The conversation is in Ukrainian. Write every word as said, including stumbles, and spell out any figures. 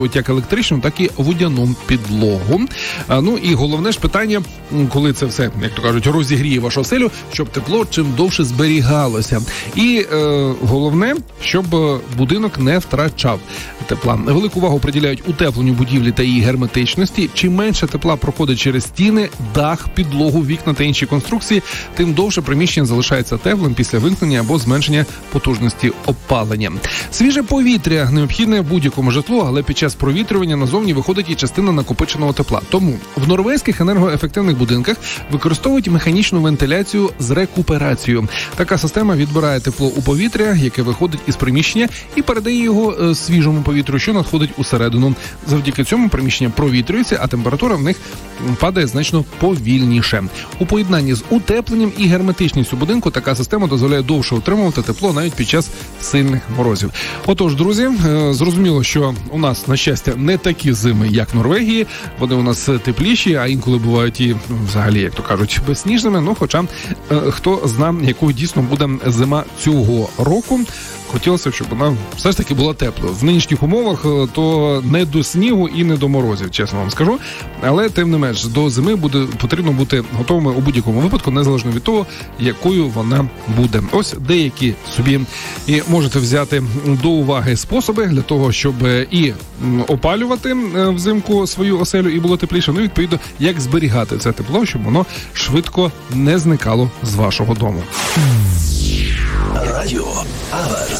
як електричну, так і водяну підлогу. А, ну і головне ж питання, коли це все, як то кажуть, розігріє вашу оселю, щоб тепло чим довше зберігалося. І е, головне, щоб будинок не втрачав тепла. Велику увагу приділяють утепленню будівлі та її герметичності. Чим менше тепла проходить через стіни, дах, підлогу, вікна та інші конструкції, тим довше приміщення залишається теплим після вимкнення або зменшення потужності опалення. Свіже повітря необхідне будь-якому житлу, але під час провітрювання назовні виходить і частина накопиченого тепла. Тому в норвезьких енергоефективних будинках використовують механічну вентиляцію з рекуперацією. Така система відбирає тепло у повітря, яке виходить із приміщення, і передає його е, свіжому повітрю, що надходить усередину. Завдяки цьому приміщення провітрюється, а температура в них падає значно повільніше. У поєднанні з утепленням і герметичністю будинку така система дозволяє довше утримувати тепло навіть під час сильних морозів. Отож, друзі, е, зрозуміло, що у нас, на щастя, не такі зими, як в Норвегії. Вони у нас тепліші, а інколи бувають і, взагалі, як то кажуть, безсніжними. Ну, хоча, е, хто знає, якою дійсно буде зима цього року. Хотілося б, щоб вона все ж таки була теплою. В нинішніх умовах то не до снігу і не до морозів, чесно вам скажу. Але, тим не менш, до зими буде потрібно бути готовими у будь-якому випадку, незалежно від того, якою вона буде. Ось деякі собі і можете взяти до уваги способи для того, щоб і опалювати взимку свою оселю і було тепліше. Ну, відповідно, як зберігати це тепло, щоб воно швидко не зникало з вашого дому. Радіо Аверс.